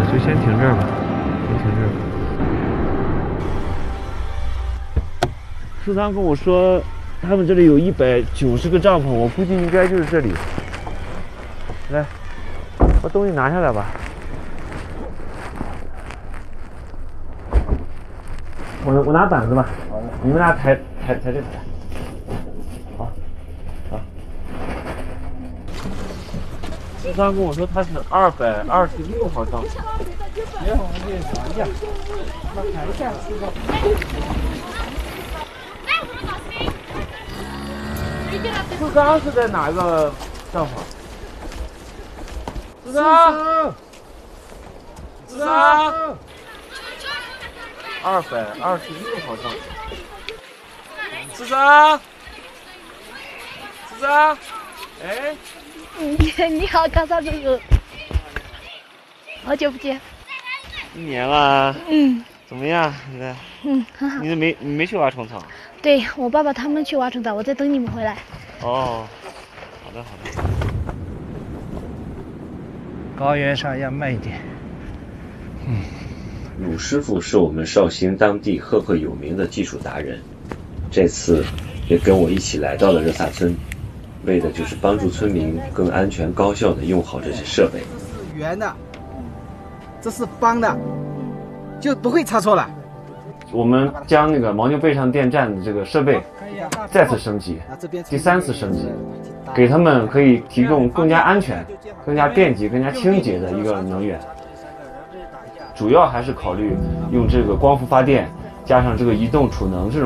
就先停这儿吧，先停这儿。苏桑跟我说，他们这里有190个帐篷，我估计应该就是这里。来，把东西拿下来吧。我拿板子吧，你们俩抬这个。好，好。苏桑跟我说他是226号帐篷。 别往这拿下，那抬一下知道。 苏桑是在哪个帐篷？苏桑，226号帐篷。苏桑，哎， 你好，高少叔叔，好久不见。 1年了。怎么样？现在？ 很好。 你没去挖虫草？ 对，我爸爸他们去挖虫草，我在等你们回来。 哦，好的。 高原上要慢一点。 鲁师傅是我们绍兴当地赫赫有名的技术达人，这次也跟我一起来到了热萨村，为的就是帮助村民更安全高效地用好这些设备。 这是圆的，这是方的，就不会插错了。 我们将那个牦牛背上电站的这个设备再次升级，第3次升级，给他们可以提供更加安全、更加便捷、更加清洁的一个能源。主要还是考虑用这个光伏发电，加上这个移动储能这种。